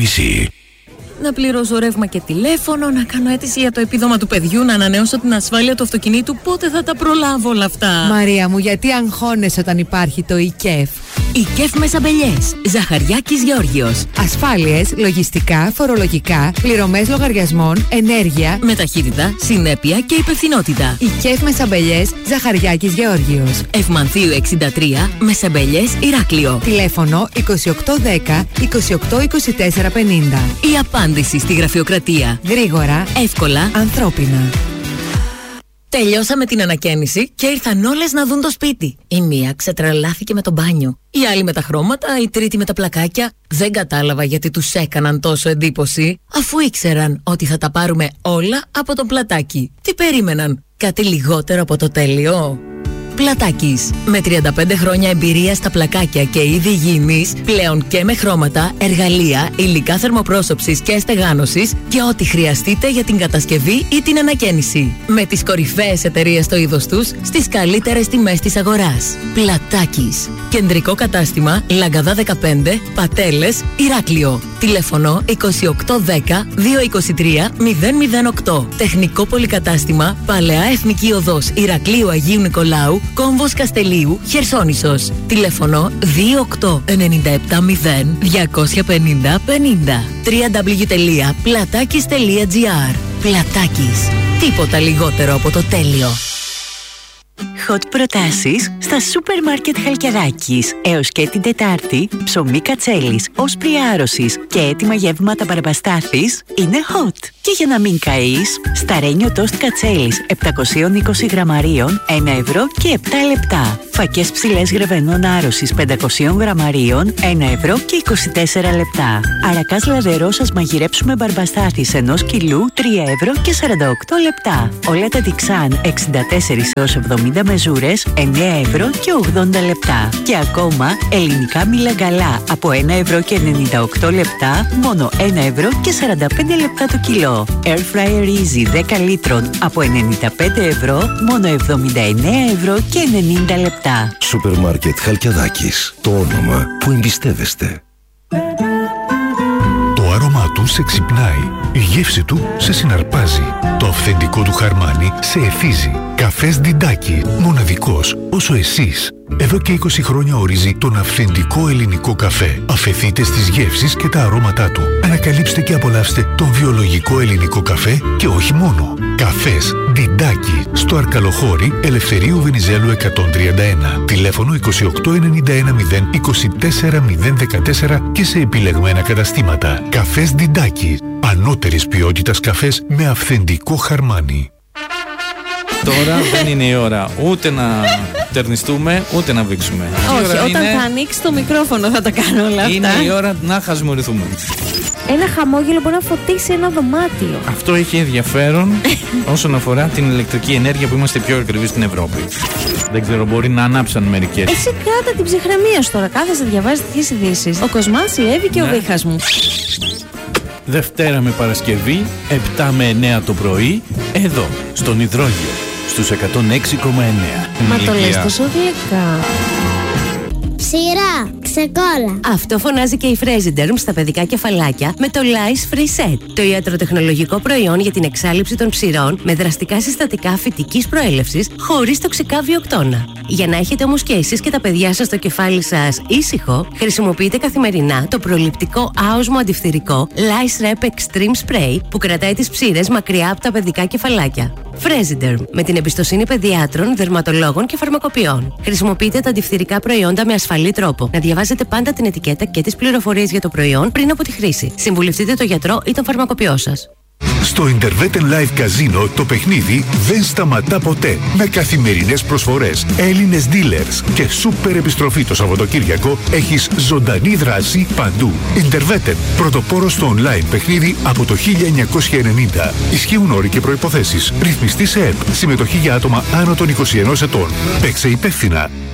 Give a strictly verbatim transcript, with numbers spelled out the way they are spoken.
μισή. Να πληρώσω ρεύμα και τηλέφωνο, να κάνω αίτηση για το επίδομα του παιδιού, να ανανεώσω την ασφάλεια του αυτοκινήτου. Πότε θα τα προλάβω όλα αυτά? Μαρία μου, γιατί αγχώνεσαι όταν υπάρχει το ΙΚΕΦ? ΙΚΕΦ Μεσαμπελιές, Ζαχαριάκης Γεώργιος. Ασφάλειες, λογιστικά, φορολογικά, πληρωμές λογαριασμών, ενέργεια, με ταχύτητα, συνέπεια και υπευθυνότητα. ΙΚΕΦ Μεσαμπελιές, Ζαχαριάκης Γεώργιος. Ευμανθίου εξήντα τρία, Μεσαμπελιές, Ηράκλειο. Τηλέφωνο είκοσι οκτώ δέκα είκοσι οκτώ είκοσι τέσσερα πενήντα. Η απάντηση στη γραφειοκρατία. Γρήγορα, εύκολα, ανθρώπινα. Τελειώσαμε την ανακαίνιση και ήρθαν όλες να δουν το σπίτι. Η μία ξετρελάθηκε με το μπάνιο, η άλλη με τα χρώματα, η τρίτη με τα πλακάκια. Δεν κατάλαβα γιατί τους έκαναν τόσο εντύπωση, αφού ήξεραν ότι θα τα πάρουμε όλα από το Πλατάκι. Τι περίμεναν, κάτι λιγότερο από το τέλειο? Πλατάκης. Με τριάντα πέντε χρόνια εμπειρία στα πλακάκια και είδη υγιεινής, πλέον και με χρώματα, εργαλεία, υλικά θερμοπρόσωψης και στεγάνωσης και ό,τι χρειαστείτε για την κατασκευή ή την ανακαίνιση. Με τις κορυφαίες εταιρείες στο είδος τους, στις καλύτερες τιμές της αγοράς. Πλατάκης. Κεντρικό κατάστημα, Λαγκαδά δεκαπέντε, Πατέλες, Ηράκλειο. Τηλέφωνο είκοσι οκτώ δέκα δύο είκοσι τρία μηδέν μηδέν οκτώ. Τεχνικό πολυκατάστημα, Παλαιά Εθνική Οδός Ηρακλείου Αγίου Νικολάου, Κόμβος Καστελίου, Χερσόνησος. Τηλέφωνο δύο οκτώ εννιά επτά μηδέν διακόσια πενήντα πενήντα. double-u double-u double-u τελεία πλατάκης τελεία τζι άρ. Πλατάκης. Τίποτα λιγότερο από το τέλειο. Hot προτάσεις στα σούπερ μάρκετ Χαλκιαδάκης. Έως και την Τετάρτη, ψωμί κατσέλης, όσπρι άρρωσης και έτοιμα γεύματα Μπαρμπαστάθης είναι hot. Και για να μην καείς, σταρένιο τόστ κατσέλης επτακόσια είκοσι γραμμαρίων, ένα ευρώ και επτά λεπτά. Φακές ψηλές γρεβενών άρρωσης πεντακόσια γραμμαρίων, ένα ευρώ και είκοσι τέσσερα λεπτά. Αρακάς λαδερό σας μαγειρέψουμε Μπαρμπαστάθης ενός κιλού, τρία ευρώ και σαράντα οκτώ λεπτά. Όλα τα τιξάν εξήντα τέσσερα έως εβδομήντα μεζούρες, εννέα ευρώ και ογδόντα λεπτά. Και ακόμα ελληνικά μιλαγκαλά από ένα ευρώ και ενενήντα οκτώ λεπτά, μόνο ένα ευρώ και σαράντα πέντε λεπτά το κιλό. Air Fryer Easy δέκα λίτρων από ενενήντα πέντε ευρώ, μόνο εβδομήντα εννέα ευρώ και ενενήντα λεπτά. Σούπερ μάρκετ Χαλκιαδάκης. Το όνομα που εμπιστεύεστε. Το άρωμά του σε ξυπνάει. Η γεύση του σε συναρπάζει. Το αυθεντικό του χαρμάνι σε εθίζει. Καφές Διντάκι. Μοναδικός όσο εσείς. Εδώ και είκοσι χρόνια ορίζει τον αυθεντικό ελληνικό καφέ. Αφεθείτε στις γεύσεις και τα αρώματά του. Ανακαλύψτε και απολαύστε τον βιολογικό ελληνικό καφέ και όχι μόνο. Καφές Διντάκι. Στο Αρκαλοχώρι Ελευθερίου Βενιζέλου εκατόν τριάντα ένα. Τηλέφωνο είκοσι οκτώ ενενήντα ένα μηδέν είκοσι τέσσερα μηδέν δεκατέσσερα και σε επιλεγμένα καταστήματα. Καφές Διντάκι. Ανώτερης ποιότητας καφές με αυθεντικό χαρμάνι. Τώρα δεν είναι η ώρα ούτε να τερνιστούμε ούτε να βήξουμε. Όχι, όταν είναι... θα ανοίξει το μικρόφωνο θα τα κάνω όλα αυτά. Είναι η ώρα να χασμουριθούμε. Ένα χαμόγελο μπορεί να φωτίσει ένα δωμάτιο. Αυτό έχει ενδιαφέρον όσον αφορά την ηλεκτρική ενέργεια που είμαστε πιο ακριβείς στην Ευρώπη. Δεν ξέρω, μπορεί να ανάψαν μερικές. Εσύ κράτα την ψυχραιμία σου τώρα. Κάθεσαι να διαβάζεις τέτοιες ειδήσεις. Ο Κοσμάς, η Εύη και ναι. ο Βίχας μου. Δευτέρα με Παρασκευή, επτά με εννέα το πρωί, εδώ, στον Υδρόγειο, στους εκατόν έξι κόμμα εννέα. Μα το λες τόσο γλυκά. Ψηρά, ξεκόλα. Αυτό φωνάζει και η Fresiderm στα παιδικά κεφαλάκια με το Lice Free Set. Το ιατροτεχνολογικό προϊόν για την εξάλειψη των ψηρών με δραστικά συστατικά φυτικής προέλευσης χωρίς τοξικά βιοκτώνα. Για να έχετε όμως και εσείς και τα παιδιά σας το κεφάλι σας ήσυχο, χρησιμοποιείτε καθημερινά το προληπτικό άοσμο αντιφθυρικό Lice Rep Extreme Spray που κρατάει τις ψήρες μακριά από τα παιδικά κεφαλάκια. Fresiderm, με την εμπιστοσύνη παιδιάτρων, δερματολόγων και φαρμακοποιών. Χρησιμοποιείτε τα αντιφθυρικά προϊόντα με ασφαλή τρόπο. Να διαβάζετε πάντα την ετικέτα και τις πληροφορίες για το προϊόν πριν από τη χρήση. Συμβουλευτείτε τον γιατρό ή τον φαρμακοποιό σας. Στο Interveten Live Casino το παιχνίδι δεν σταματά ποτέ. Με καθημερινές προσφορές, Έλληνες dealers και σούπερ επιστροφή το Σαββατοκύριακο έχεις ζωντανή δράση παντού. Interveten, πρωτοπόρος στο online παιχνίδι από το χίλια εννιακόσια ενενήντα. Ισχύουν όροι και προϋποθέσεις. Ρυθμιστή σε ΕΠ. Συμμετοχή για άτομα άνω των είκοσι ενός ετών. Παίξε υπεύθυνα.